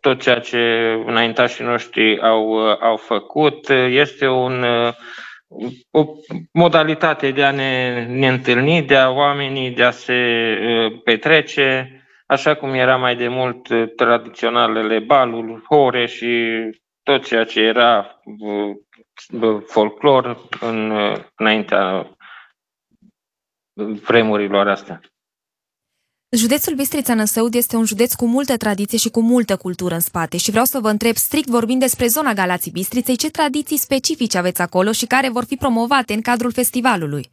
tot ceea ce înaintașii noștri au făcut. Este o modalitate de a ne întâlni, de a oamenii, de a se petrece, așa cum era mai de mult tradiționalele baluri, hore și tot ceea ce era folclor înaintea vremurilor astea. Județul Bistrița-Năsăud este un județ cu multă tradiție și cu multă cultură în spate și vreau să vă întreb, strict vorbind despre zona Galații Bistriței, ce tradiții specifice aveți acolo și care vor fi promovate în cadrul festivalului?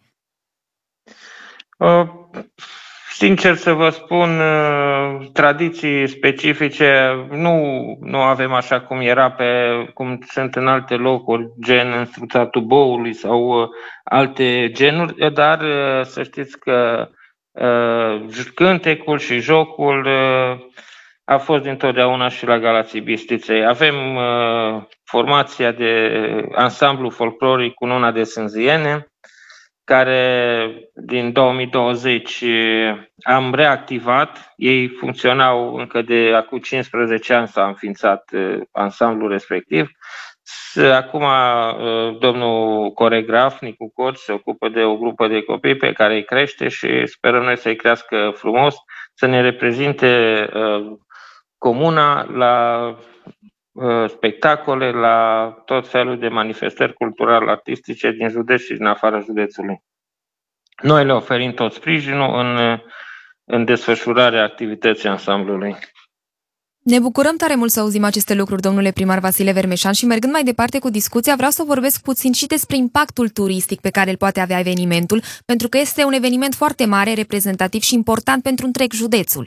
Sincer să vă spun, tradiții specifice nu avem așa cum era cum sunt în alte locuri, gen în Struța Tuboului sau alte genuri, dar să știți că cântecul și jocul a fost dintotdeauna și la Galații Bistriței. Avem formația de ansamblu folcloric Cununa de Sânziene, care din 2020 am reactivat. Ei funcționau încă de acum 15 ani, s-a înființat ansamblul respectiv. Acum domnul coregraf Nicu Cot se ocupă de o grupă de copii pe care îi crește și sperăm noi să-i crească frumos, să ne reprezinte comuna la spectacole, la tot felul de manifestări culturale, artistice din județ și din afara județului. Noi le oferim tot sprijinul în desfășurarea activității ansamblului. Ne bucurăm tare mult să auzim aceste lucruri, domnule primar Vasile Vermeșan, și mergând mai departe cu discuția, vreau să vorbesc puțin și despre impactul turistic pe care îl poate avea evenimentul, pentru că este un eveniment foarte mare, reprezentativ și important pentru întreg județul.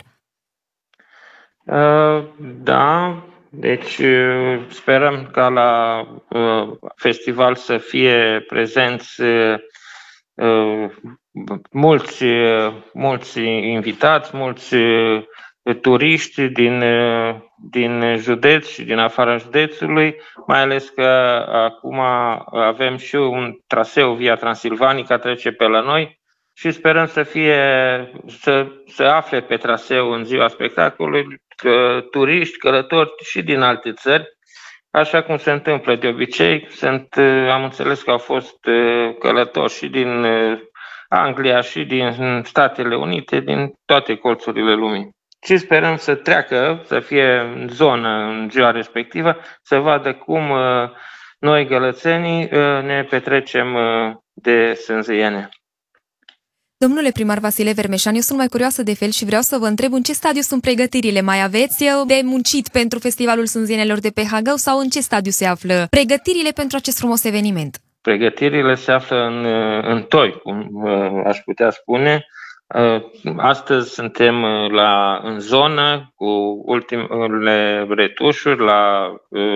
Da, deci sperăm ca la festival să fie prezenți mulți invitați, mulți turiști din județ și din afara județului, mai ales că acum avem și un traseu via Transilvanica, trece pe la noi și sperăm să afle pe traseu în ziua spectacolului turiști, călători și din alte țări, așa cum se întâmplă de obicei. Am înțeles că au fost călători și din Anglia și din Statele Unite, din toate colțurile lumii. Și sperăm să treacă, să fie în zonă în ziua respectivă, să vadă cum noi gălățenii ne petrecem de sânziene. Domnule primar Vasile Vermeșan, eu sunt mai curioasă de fel și vreau să vă întreb în ce stadiu sunt pregătirile. Mai aveți de muncit pentru Festivalul Sânzienelor de pe Hagău sau în ce stadiu se află pregătirile pentru acest frumos eveniment? Pregătirile se află în toi, cum aș putea spune. Astăzi suntem în zonă cu ultimele retușuri, la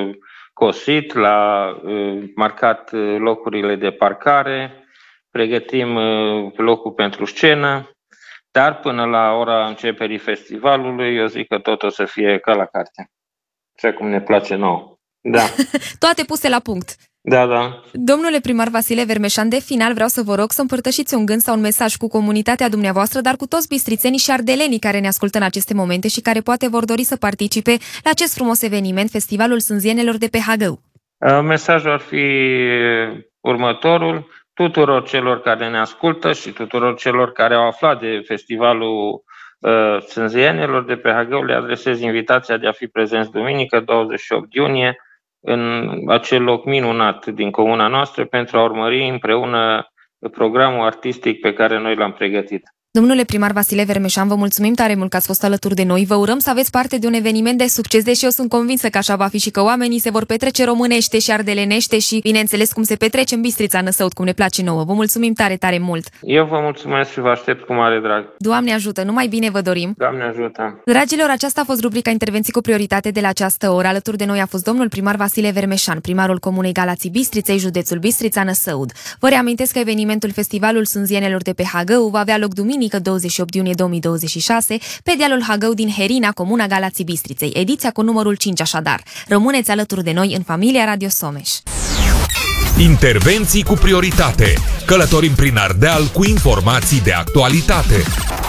cosit, la marcat locurile de parcare, pregătim locul pentru scenă, dar până la ora începerii festivalului, eu zic că tot o să fie ca la carte, așa cum ne place nouă. Da. Toate puse la punct. Da. Domnule primar Vasile Vermeșan, de final vreau să vă rog să împărtășiți un gând sau un mesaj cu comunitatea dumneavoastră, dar cu toți bistrițenii și ardelenii care ne ascultă în aceste momente și care poate vor dori să participe la acest frumos eveniment, Festivalul Sânzienelor de pe Hagău. Mesajul ar fi următorul: tuturor celor care ne ascultă și tuturor celor care au aflat de Festivalul Sânzienelor de pe Hagău, le adresez invitația de a fi prezenți duminică, 28 iunie, în acel loc minunat din comuna noastră pentru a urmări împreună programul artistic pe care noi l-am pregătit. Domnule primar Vasile Vermeșan, vă mulțumim tare mult că ați fost alături de noi. Vă urăm să aveți parte de un eveniment de succes, deși eu sunt convinsă că așa va fi și că oamenii se vor petrece românește și ardelenește și, bineînțeles, cum se petrece în Bistrița-Năsăud, cum ne place nouă. Vă mulțumim tare mult! Eu vă mulțumesc și vă aștept cu mare drag. Doamne ajută! Numai bine vă dorim! Doamne ajută! Dragilor, aceasta a fost rubrica Intervenții cu prioritate de la această oră. Alături de noi a fost domnul primar Vasile Vermeșan, primarul comunei Galații Bistriței, județul Bistrița-Năsăud. Vă reamintesc că evenimentul Festivalul Sânzienelor de pe Hagău va avea loc duminică 28 iunie 2026 pe dealul Hagău din Herina, comuna Galații Bistriței, ediția cu numărul 5 așadar. Rămâneți alături de noi în familia Radio Someș. Intervenții cu prioritate. Călătorim prin Ardeal cu informații de actualitate.